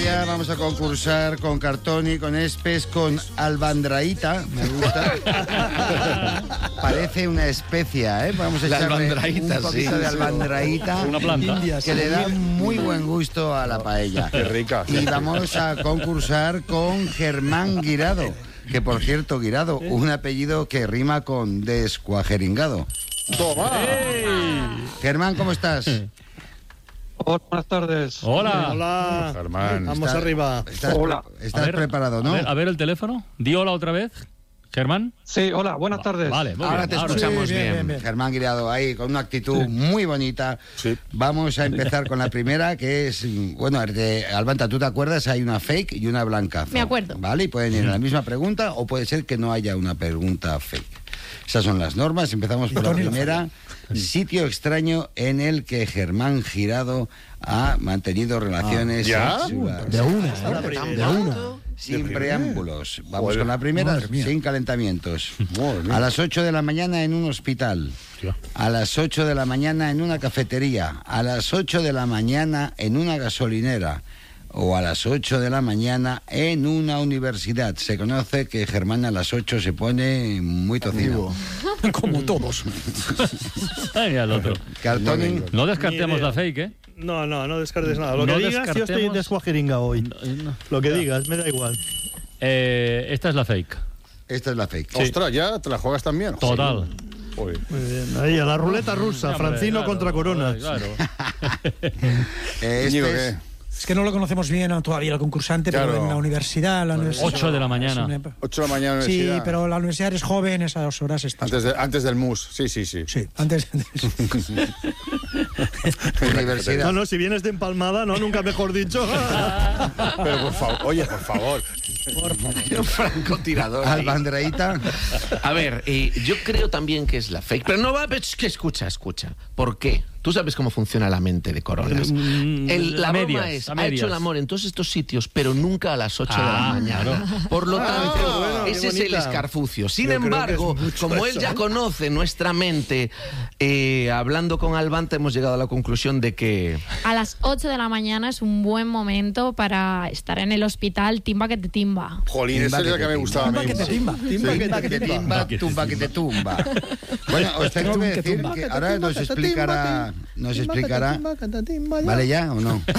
día vamos a concursar con Cartoni, con Espes, con albandraíta. Me gusta. Parece una especia, ¿eh? Vamos a echarle un poquito de albandraíta. Una planta. Que le da muy buen gusto a la paella. Qué rica. Y vamos a concursar con Germán Guirado. Que, por cierto, Guirado, un apellido que rima con descuajeringado. ¡Toma! Germán, ¿cómo estás? Hola, buenas tardes. Hola. Hola, Germán. Vamos arriba. Estás preparado, ¿no? A ver el teléfono. Di hola otra vez, Germán. Sí, hola, buenas tardes. Vale, muy Ahora bien. te escuchamos bien. Germán Guirado, ahí, con una actitud muy bonita. Sí. Vamos a empezar con la primera, que es... Bueno, Albanta, ¿tú te acuerdas? Hay una fake y una blancazo. Me acuerdo. Vale, y pueden ir a la misma pregunta o puede ser que no haya una pregunta fake. Esas son las normas. Empezamos por la primera. Sitio extraño en el que Germán Guirado ha mantenido relaciones sexuales. De una. Sin preámbulos. Vamos con la primera, sin calentamientos. A las 8 de la mañana en un hospital. A las 8 de la mañana en una cafetería. A las 8 de la mañana en una gasolinera. O a las 8 de la mañana en una universidad. Se conoce que Germán a las 8 se pone muy tocido. Como todos. Ay, al otro. Cartoni. No descartemos la fake, ¿eh? No descartes nada. Lo que No digas, yo estoy descartemos- descuajeringa hoy. Lo que digas, me da igual. Esta es la fake. Esta es la fake. Ostras, ¿ya te la juegas también? Total. Uy. Muy bien. Ahí, a la ruleta rusa. Hombre, Francino claro, contra Corona. Claro. Íñigo, Este ¿qué? es... Es que no lo conocemos bien todavía el concursante, Claro. pero en la universidad... 8 de la mañana. 8 de la mañana en la Sí, universidad. pero la universidad eres joven, esas horas estás... Antes del MUS, sí. Sí, antes... Universidad. No, si vienes de empalmada, no, nunca mejor dicho. Pero por favor, oye, por favor. Francotirador. Albandraíta. A ver, yo creo también que es la fake. Pero no va... Es que escucha. ¿Por qué? Tú sabes cómo funciona la mente de Coronas. La broma es, ha hecho el amor en todos estos sitios, pero nunca a las 8 de la mañana. claro. Por lo tanto, bueno, qué ese es el bonita. escarfucio. Sin Yo creo embargo, que es mucho como él eso. ya conoce nuestra mente, hablando con Albanta hemos llegado a la conclusión de que... A las 8 de la mañana es un buen momento para estar en el hospital, timba que te timba. Jolín, esa es la que me gustaba a mí. que te timba. Timba que te timba, tumba que te tumba. Bueno, os tengo que decir que ahora nos explicará... ¿Vale ya o no?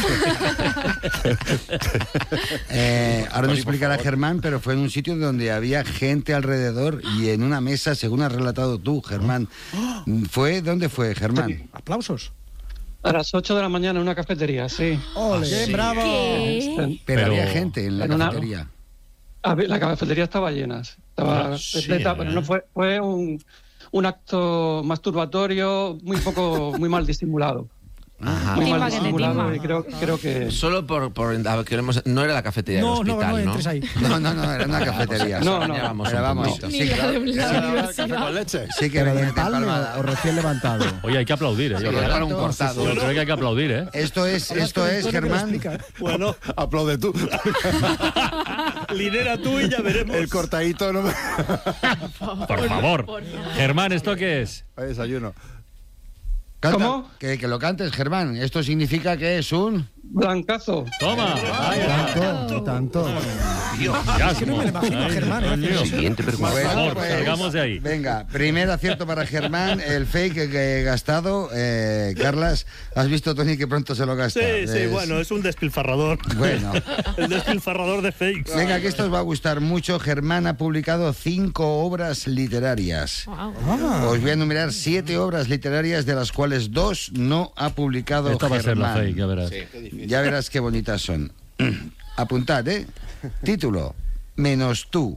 Ahora nos explicará Germán, pero fue en un sitio donde había gente alrededor y en una mesa, según has relatado tú, Germán. ¿Dónde fue, Germán? Aplausos. A las 8 de la mañana en una cafetería, sí. ¡Ole! ¡Bravo! Pero había gente en la en una- cafetería. La cafetería estaba llena. Estaba repleta, pero no fue un acto masturbatorio muy mal disimulado. Ajá. Muy Timba mal que te disimulado timba. y creo que... Solo no era la cafetería No, del hospital, no ¿no? entres ahí. No, era una cafetería. No, Ya vamos Pero un vamos, poquito. Ni la de la universidad. ¿Con leche? sí que ¿Pero venía de empalme empalmada. o recién levantado? Oye, hay que aplaudir, ¿eh? Yo creo. Para un cortado. Yo creo que hay que aplaudir, ¿eh? Esto es, Germán. Bueno, Aplaude tú. lidera tú y ya veremos. El cortadito no me... Por favor. Germán, ¿esto qué es? Hay desayuno. Canta, ¿Cómo? que lo cantes, Germán. Esto significa que es un... Blancazo. Toma. Tanto. Ya, que no me lo imagino a Germán, ¿eh? Siguiente pregunta. Por favor, pues, salgamos de ahí. Venga, primer acierto para Germán, el fake que he gastado. Carlas, ¿has visto, Tony, que pronto se lo gasta? Sí, bueno, es un despilfarrador. Bueno. El despilfarrador de fakes. Venga, que esto os va a gustar mucho. Germán ha publicado 5 obras literarias. Wow. Os voy a enumerar 7 obras literarias, de las cuales 2 no ha publicado Esta va a ser la Germán. fake, ya verás. Ya verás qué bonitas son. Apuntad, ¿eh? Título: Menos tú.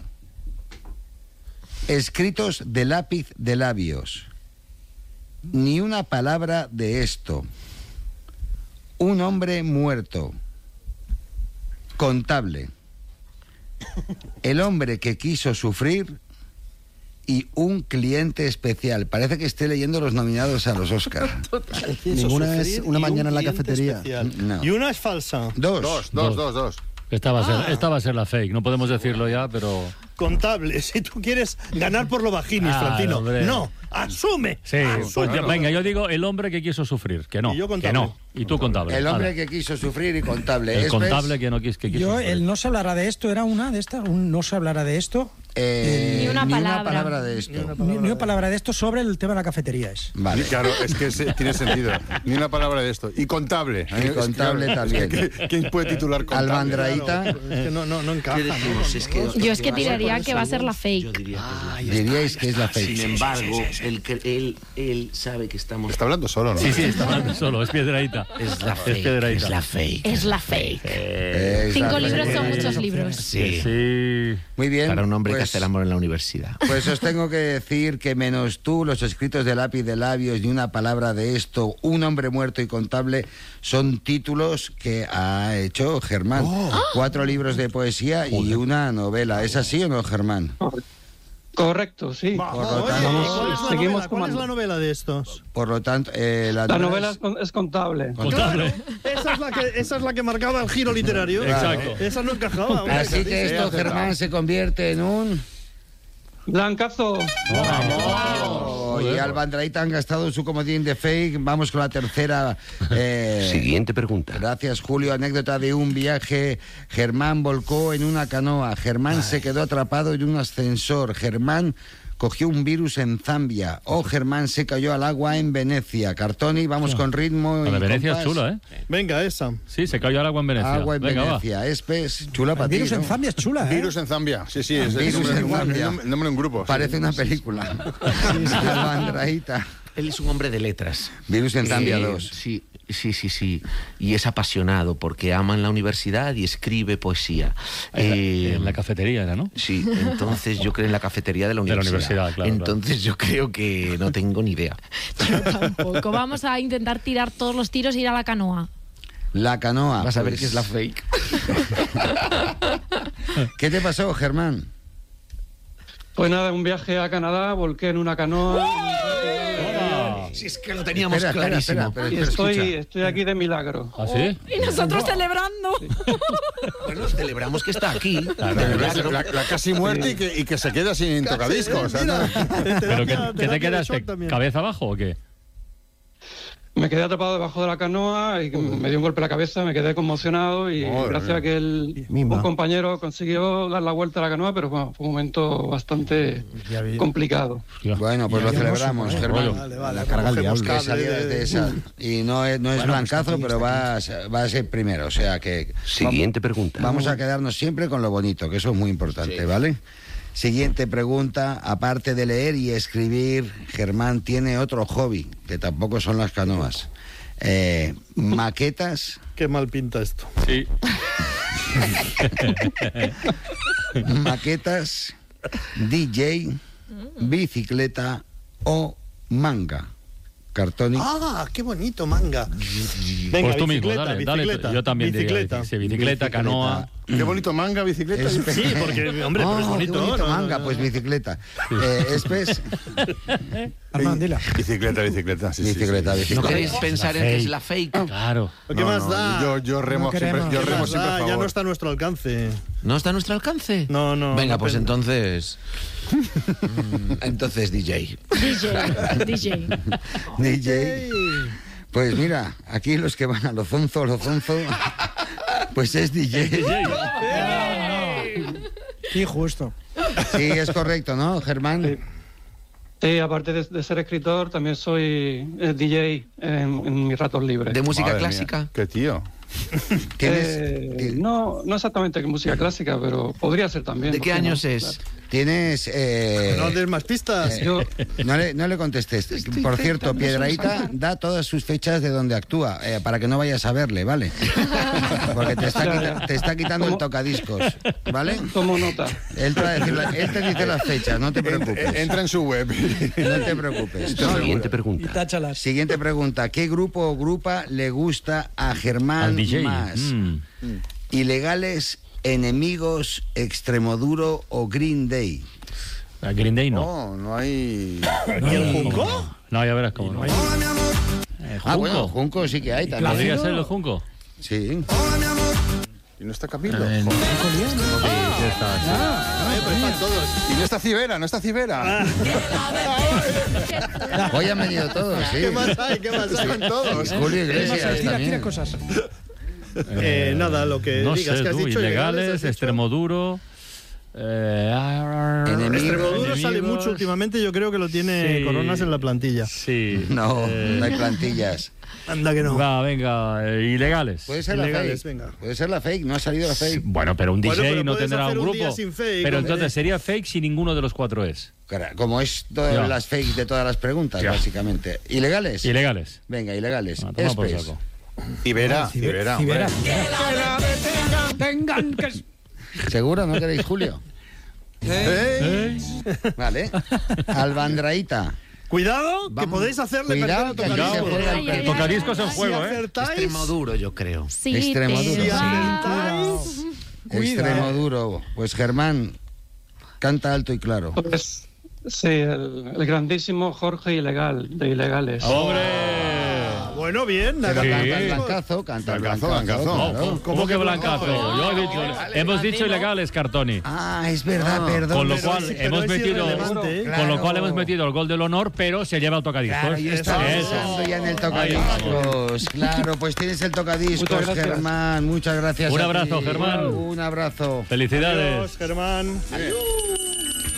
Escritos de lápiz de labios. Ni una palabra de esto. Un hombre muerto. Contable. El hombre que quiso sufrir. Y un cliente especial. Parece que esté leyendo los nominados a los Oscars. Ninguna es una mañana en la cafetería. No. Y una es falsa. Dos. Dos. Esta va a ser la fake. No podemos decirlo ya, pero... Contable. Si tú quieres ganar por lo bajinis, Francino. hombre. No, asume. Sí, pues venga, yo digo el hombre que quiso sufrir. Que no, Y yo que contable. no. Y tú contable. El hombre que quiso sufrir y contable. El contable que no quiso Yo, el no se hablará de esto, era una de estas, un no se hablará de esto. Ni una palabra de esto. Ni una palabra de esto sobre el tema de la cafetería es. Vale. Claro, es que tiene sentido. Ni una palabra de esto. Y contable. Y contable también. ¿Quién puede titular contable? Almandraíta. Es que no encaja. Yo es que tiraría que va a ser la fake. Diríais que es la fake. Sin embargo, él sabe que estamos... Está hablando solo, ¿no? Sí, está hablando solo, es Piedrahita. Es la fake. Es Piedrahita. Es la fake. Es la fake. 5 libros son muchos libros. Sí. Sí. Muy bien. Para un hombre que pues, hace el amor en la universidad. Pues os tengo que decir que menos tú, los escritos de lápiz de labios, ni una palabra de esto, un hombre muerto y contable, son títulos que ha hecho Germán. 4 libros de poesía y una novela. ¿Es así o no, Germán? Correcto, sí. Seguimos ¿Cuál es la novela de estos? Por lo tanto, la novela es contable. Contable. Esa es la que marcaba el giro literario. Exacto. Esa no encajaba. Hombre, así que esto, Germán, se convierte en un... Blancazo. Y Almandraíta han gastado su comodín de fake. Vamos con la tercera. Siguiente pregunta. Gracias, Julio. Anécdota de un viaje. Germán volcó en una canoa. Germán se quedó atrapado en un ascensor. Germán cogió un virus en Zambia. Germán se cayó al agua en Venecia. Cartoni, vamos con ritmo. La de Venecia compás. es chula, ¿eh? Venga, esa. Sí, se cayó al agua en Venecia. Agua en Venecia. Espes, chula para ti. Virus en Zambia es chula, ¿eh? Virus en Zambia. Sí, es Virus en Zambia. el nombre de un grupo. Parece una película. Almandraíta. Él es un hombre de letras. Virus en Zambia 2. Sí. Y es apasionado porque ama en la universidad y escribe poesía. En la cafetería era, ¿no? Sí, entonces yo creo en la cafetería de la universidad. Claro. Entonces yo creo que no tengo ni idea. Yo tampoco. Vamos a intentar tirar todos los tiros e ir a la canoa. La canoa. Vas a ver que es la fake. ¿Qué te pasó, Germán? Pues nada, un viaje a Canadá, volqué en una canoa. Si es que lo teníamos clarísimo. Y estoy aquí de milagro. ¿Ah, sí? Y nosotros celebrando. Bueno, celebramos que está aquí. La casi muerte y que se queda sin tocadiscos. ¿Pero qué te quedaste? ¿Cabeza abajo o qué? Me quedé atrapado debajo de la canoa y me dio un golpe en la cabeza, me quedé conmocionado y gracias a que un compañero consiguió dar la vuelta a la canoa, pero bueno, fue un momento bastante complicado. Bueno, pues lo celebramos, Germán. Vale, La carga al diablo. Que salías de esa. Y no es blancazo, pero va a ser primero. O sea que... Siguiente pregunta. Vamos a quedarnos siempre con lo bonito, que eso es muy importante, ¿vale? Siguiente pregunta. Aparte de leer y escribir, Germán tiene otro hobby, que tampoco son las canoas. Maquetas. Qué mal pinta esto. Sí. Maquetas, DJ, bicicleta o manga. Cartoni. ¡Ah, qué bonito, manga! Venga, Pues tú mismo, bicicleta. dale. Yo también bicicleta. diría bicicleta, canoa. Qué bonito manga, bicicleta. Sí, porque, hombre, pero es bonito. Qué bonito ¿no? manga, pues bicicleta. Espes. Armand, dila. Bicicleta, sí. Bicicleta. ¿No queréis pensar en que es la fake? Claro. ¿Qué más da? Yo remo No siempre, queremos. yo ¿Qué remo más siempre a da? favor. Ya no está a nuestro alcance. ¿No está a nuestro alcance? No. Venga, pues depende. entonces... entonces DJ. DJ. Pues mira, aquí los que van a lo zonzo, pues es DJ. Qué justo. Sí, es correcto, ¿no, Germán? Sí, aparte de ser escritor, también soy DJ en mis ratos libres. ¿De música Madre clásica? mía, qué tío. No exactamente música clásica, pero podría ser también. ¿De qué años es? Tienes... No des más pistas. No le contestes. Por cierto, Piedraíta da todas sus fechas de donde actúa, para que no vayas a verle, ¿vale? Porque te está quitando el tocadiscos, ¿vale? Tomo nota. Él te dice las fechas, no te preocupes. Entra en su web. No te preocupes. Siguiente Y pregunta. táchalas. Siguiente pregunta. ¿Qué grupo o grupa le gusta a Germán Al DJ. más? ¿Ilegales, Enemigos, Extremoduro o Green Day? A Green Day no. No hay... ¿Y el Junco? No, ya verás cómo no. Bueno, Junco sí que hay también. ¿Podría ser el Junco? Sí. ¿Y no está Camilo? Sí, Joder. sí está, sí. Pero están todos. ¿Y no está Cibera? ¿No está Cibera? Hoy han venido todos, sí. ¿Qué más hay? ¿Qué más hay? Están todos. Julio Iglesias Tira también. cosas. Nada, lo que No digas sé, que has tú, dicho. ilegales, has dicho. Extremoduro. Extremoduro sale mucho últimamente, yo creo que lo tiene Sí. Coronas en la plantilla. Sí. No, no hay plantillas. Anda que no. Va, venga, ilegales. Puede ser Ilegales, la fake. venga. Puede ser la fake, no ha salido la fake. Bueno, pero un DJ Bueno, pero no puedes tendrá hacer un un día grupo. sin fake, Pero hombre. entonces sería fake si ninguno de los 4 es. Como es todas Ya. las fake de todas las preguntas, Ya. básicamente. ¿Ilegales? Ilegales. Venga, ilegales. Ah, toma por Espes. saco. Cibera. Cibera. Cibera. ¿Seguro? ¿No queréis Julio? Vale. Albandraíta. Cuidado, que Vamos. podéis hacerle Cuidado, perder que el aquí se tocadiscos. juega Ay, ay, El tocadiscos en Si juego, ¿eh? acertáis, Extremoduro, yo creo. Sí, Extremoduro. te si va. acertáis, Extremo duro. Pues Germán, canta alto y claro. Pues sí, el grandísimo Jorge Ilegal, de Ilegales. ¡Hombre! bueno, bien. Pero Sí. canta el blancazo, canta el Blancazo, blancazo. blancazo. claro. ¿Cómo que blancazo? Yo he dicho, hemos dicho ilegales, Cartoni. Ah, es verdad, perdón. Con lo pero cual es- pero hemos es metido, irrelevante, ¿eh? con lo cual Claro. hemos metido el gol del honor, pero se lleva el tocadiscos. Claro, yo estaba Eso. pensando ya en el Ahí tocadiscos. Claro, pues tienes el tocadiscos, Muchas gracias. Germán. Muchas gracias. Un a abrazo, ti. Germán. Un abrazo. Felicidades. Adiós, Germán. Adiós.